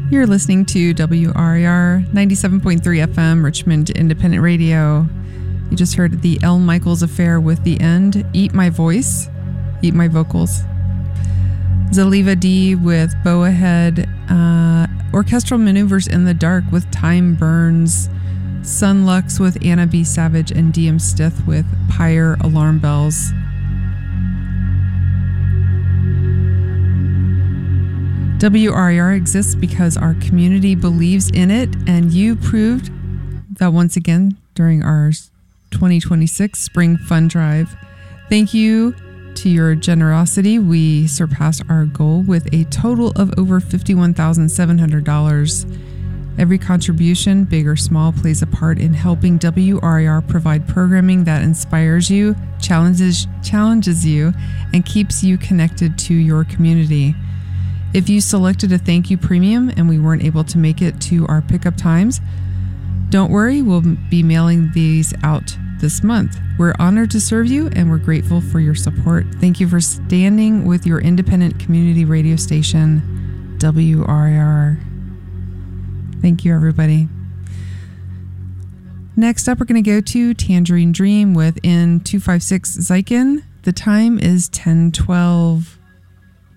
You're listening to WRIR 97.3 FM, Richmond Independent Radio. You just heard the L. Michaels Affair with The End, Eat My Voice, Eat My Vocals. Zaliva D with Bow Ahead, Orchestral Maneuvers in the Dark with Time Burns, Sunlux with Anna B. Savage, and DM Stith with Pyre Alarm Bells. WRIR exists because our community believes in it, and you proved that once again during our 2026 Spring Fund Drive. Thank you to your generosity. We surpassed our goal with a total of over $51,700. Every contribution, big or small, plays a part in helping WRIR provide programming that inspires you, challenges you, and keeps you connected to your community. If you selected a thank you premium and we weren't able to make it to our pickup times, don't worry, we'll be mailing these out this month. We're honored to serve you and we're grateful for your support. Thank you for standing with your independent community radio station, WRIR. Thank you, everybody. Next up, we're going to go to Tangerine Dream with N256 Zykin. The time is 10:12.